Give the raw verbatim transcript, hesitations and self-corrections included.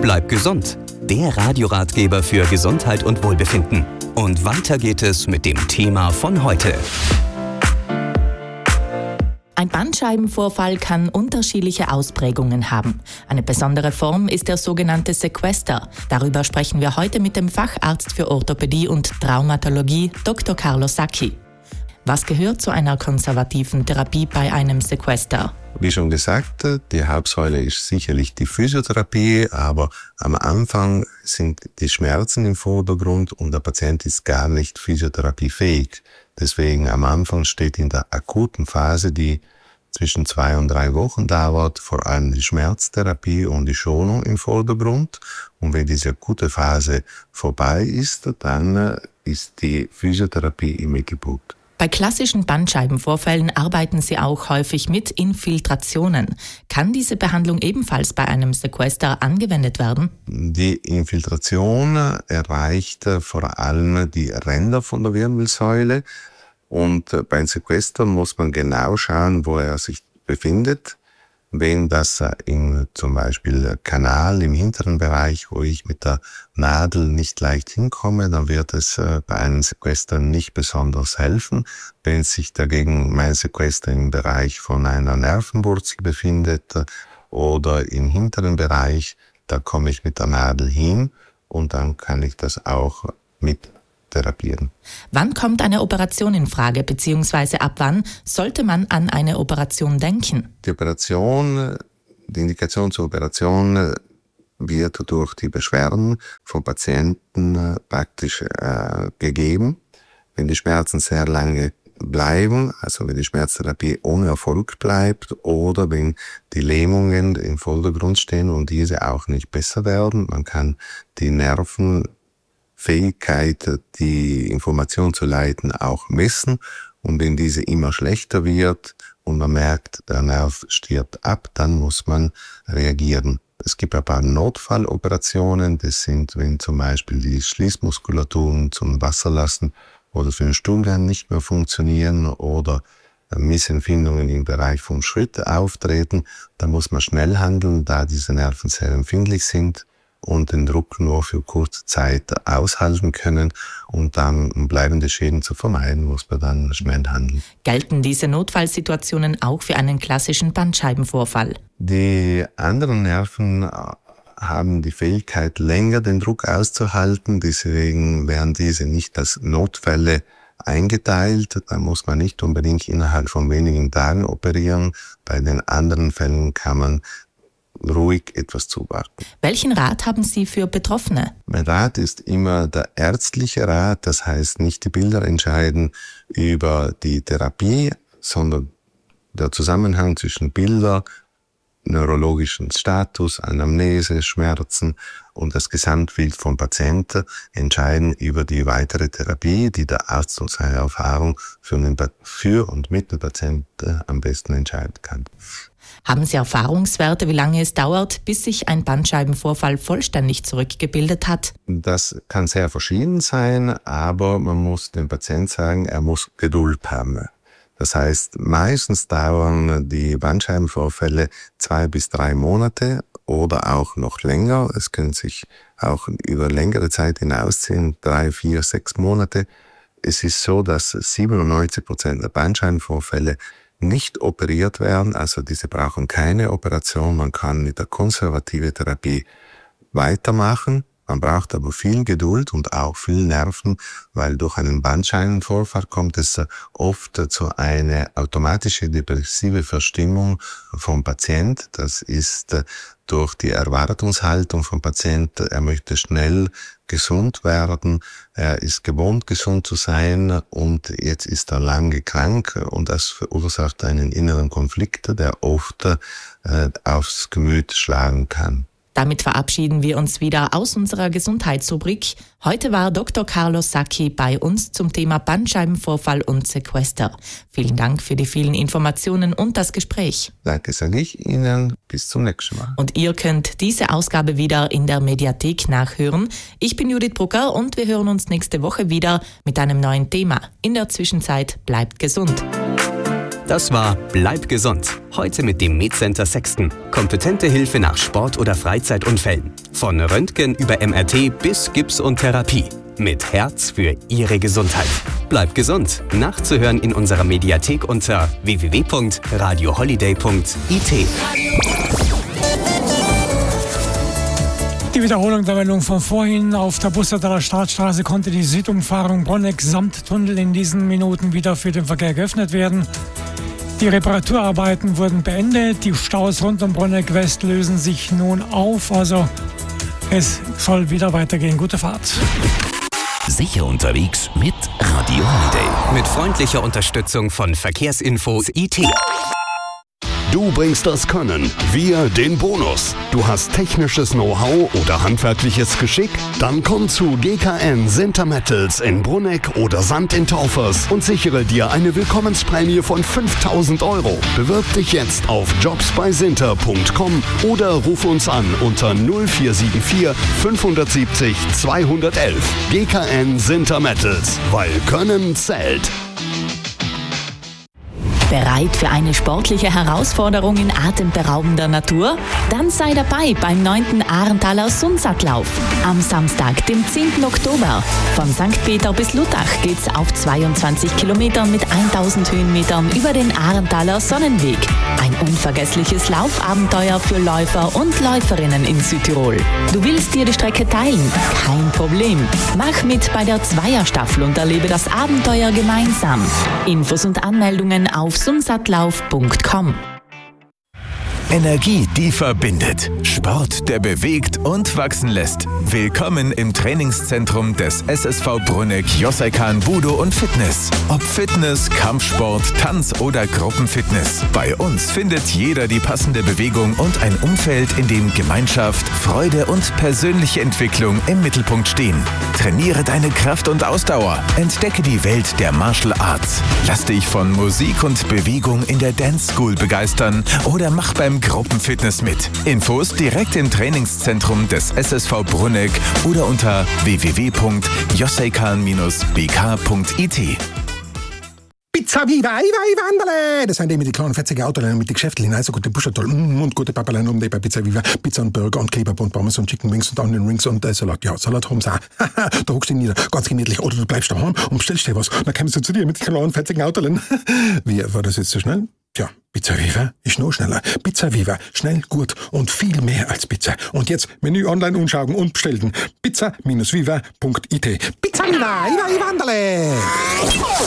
Bleib gesund. Der Radioratgeber für Gesundheit und Wohlbefinden. Und weiter geht es mit dem Thema von heute. Ein Bandscheibenvorfall kann unterschiedliche Ausprägungen haben. Eine besondere Form ist der sogenannte Sequester. Darüber sprechen wir heute mit dem Facharzt für Orthopädie und Traumatologie, Doktor Carlos Sacchi. Was gehört zu einer konservativen Therapie bei einem Sequester? Wie schon gesagt, die Hauptsäule ist sicherlich die Physiotherapie, aber am Anfang sind die Schmerzen im Vordergrund und der Patient ist gar nicht physiotherapiefähig. Deswegen am Anfang steht in der akuten Phase, die zwischen zwei und drei Wochen dauert, vor allem die Schmerztherapie und die Schonung im Vordergrund. Und wenn diese akute Phase vorbei ist, dann ist die Physiotherapie im Mittelpunkt. Bei klassischen Bandscheibenvorfällen arbeiten Sie auch häufig mit Infiltrationen. Kann diese Behandlung ebenfalls bei einem Sequester angewendet werden? Die Infiltration erreicht vor allem die Ränder von der Wirbelsäule. Und beim Sequester muss man genau schauen, wo er sich befindet. Wenn das im zum Beispiel Kanal im hinteren Bereich, wo ich mit der Nadel nicht leicht hinkomme, dann wird es bei einem Sequester nicht besonders helfen. Wenn sich dagegen mein Sequester im Bereich von einer Nervenwurzel befindet oder im hinteren Bereich, da komme ich mit der Nadel hin und dann kann ich das auch mit therapieren. Wann kommt eine Operation in Frage, beziehungsweise ab wann sollte man an eine Operation denken? Die Operation, die Indikation zur Operation wird durch die Beschwerden von Patienten praktisch äh, gegeben. Wenn die Schmerzen sehr lange bleiben, also wenn die Schmerztherapie ohne Erfolg bleibt oder wenn die Lähmungen im Vordergrund stehen und diese auch nicht besser werden, man kann die Nerven Fähigkeit, die Information zu leiten, auch messen. Und wenn diese immer schlechter wird und man merkt, der Nerv stirbt ab, dann muss man reagieren. Es gibt ein paar Notfalloperationen, das sind, wenn zum Beispiel die Schließmuskulaturen zum Wasserlassen oder für den Stuhlgang nicht mehr funktionieren oder Missempfindungen im Bereich vom Schritt auftreten, dann muss man schnell handeln, da diese Nerven sehr empfindlich sind und den Druck nur für kurze Zeit aushalten können und dann, um bleibende Schäden zu vermeiden, muss man dann schnell handeln. Gelten diese Notfallsituationen auch für einen klassischen Bandscheibenvorfall? Die anderen Nerven haben die Fähigkeit, länger den Druck auszuhalten, deswegen werden diese nicht als Notfälle eingeteilt. Da muss man nicht unbedingt innerhalb von wenigen Tagen operieren. Bei den anderen Fällen kann man ruhig etwas zuwarten. Welchen Rat haben Sie für Betroffene? Mein Rat ist immer der ärztliche Rat, das heißt nicht die Bilder entscheiden über die Therapie, sondern der Zusammenhang zwischen Bilder, neurologischen Status, Anamnese, Schmerzen und das Gesamtbild vom Patienten entscheiden über die weitere Therapie, die der Arzt aus seiner Erfahrung für, den, für und mit dem Patienten am besten entscheiden kann. Haben Sie Erfahrungswerte, wie lange es dauert, bis sich ein Bandscheibenvorfall vollständig zurückgebildet hat? Das kann sehr verschieden sein, aber man muss dem Patienten sagen, er muss Geduld haben. Das heißt, meistens dauern die Bandscheibenvorfälle zwei bis drei Monate oder auch noch länger. Es können sich auch über längere Zeit hinausziehen, drei, vier, sechs Monate. Es ist so, dass siebenundneunzig Prozent der Bandscheibenvorfälle nicht operiert werden, also diese brauchen keine Operation. Man kann mit der konservativen Therapie weitermachen. Man braucht aber viel Geduld und auch viel Nerven, weil durch einen Bandscheibenvorfall kommt es oft zu einer automatischen depressive Verstimmung vom Patient. Das ist durch die Erwartungshaltung vom Patient, er möchte schnell gesund werden, er ist gewohnt gesund zu sein und jetzt ist er lange krank und das verursacht einen inneren Konflikt, der oft äh, aufs Gemüt schlagen kann. Damit verabschieden wir uns wieder aus unserer Gesundheitsrubrik. Heute war Doktor Carlos Sacchi bei uns zum Thema Bandscheibenvorfall und Sequester. Vielen Dank für die vielen Informationen und das Gespräch. Danke, sage ich Ihnen. Bis zum nächsten Mal. Und ihr könnt diese Ausgabe wieder in der Mediathek nachhören. Ich bin Judith Brucker und wir hören uns nächste Woche wieder mit einem neuen Thema. In der Zwischenzeit bleibt gesund. Das war Bleib gesund. Heute mit dem MedCenter Sexton. Kompetente Hilfe nach Sport- oder Freizeitunfällen. Von Röntgen über M R T bis Gips und Therapie. Mit Herz für Ihre Gesundheit. Bleibt gesund. Nachzuhören in unserer Mediathek unter w w w punkt radio holiday punkt i t. Die Wiederholung der Meldung von vorhin. Auf der Bussertaler Startstraße konnte die Südumfahrung Bronegg samt Tunnel in diesen Minuten wieder für den Verkehr geöffnet werden. Die Reparaturarbeiten wurden beendet. Die Staus rund um Bronegg West lösen sich nun auf. Also es soll wieder weitergehen. Gute Fahrt. Sicher unterwegs mit Radio Holiday. Mit freundlicher Unterstützung von Verkehrsinfos I T. Du bringst das Können, wir den Bonus. Du hast technisches Know-how oder handwerkliches Geschick? Dann komm zu G K N Sinter Metals in Brunegg oder Sand in Taufers und sichere dir eine Willkommensprämie von fünftausend Euro. Bewirb dich jetzt auf jobs bei sinter punkt com oder ruf uns an unter null vier sieben vier fünf sieben null zwei eins eins. G K N Sinter Metals, weil Können zählt. Bereit für eine sportliche Herausforderung in atemberaubender Natur? Dann sei dabei beim neunten Ahrenthaler Sundsattlauf. Am Samstag, dem zehnten Oktober. Von Sankt Peter bis Luttach geht's auf zweiundzwanzig Kilometern mit tausend Höhenmetern über den Ahrenthaler Sonnenweg. Ein unvergessliches Laufabenteuer für Läufer und Läuferinnen in Südtirol. Du willst dir die Strecke teilen? Kein Problem. Mach mit bei der Zweierstaffel und erlebe das Abenteuer gemeinsam. Infos und Anmeldungen auf sundsattlauf punkt com. Energie, die verbindet. Sport, der bewegt und wachsen lässt. Willkommen im Trainingszentrum des S S V Brunegg Joseikan Budo und Fitness. Ob Fitness, Kampfsport, Tanz oder Gruppenfitness. Bei uns findet jeder die passende Bewegung und ein Umfeld, in dem Gemeinschaft, Freude und persönliche Entwicklung im Mittelpunkt stehen. Trainiere deine Kraft und Ausdauer. Entdecke die Welt der Martial Arts. Lass dich von Musik und Bewegung in der Dance School begeistern oder mach beim Gruppenfitness mit. Infos direkt im Trainingszentrum des S S V Brunegg oder unter w w w punkt joseikan b k punkt i t. Pizza Viva, Iva, Ivandale! Das sind die mit den kleinen fetzigen Autolein mit den Geschäftlichen, also gute Buschertoll mm, und gute Papalein um die bei Pizza Viva. Pizza und Burger und Kebab und Pommes und Chicken Wings und Onion Rings und äh, Salat. Ja, Salat haben sie auch. Da hockst du nieder, ganz gemütlich. Oder du bleibst daheim und bestellst dir was. Dann kommst du zu dir mit den kleinen fetzigen Autolein. Wie, war das jetzt so schnell? Tja, Pizza Viva ist noch schneller. Pizza Viva, schnell, gut und viel mehr als Pizza. Und jetzt Menü online anschauen und bestellen. pizza Bindestrich viva punkt i t. Pizza Viva, Iva, Ivandale!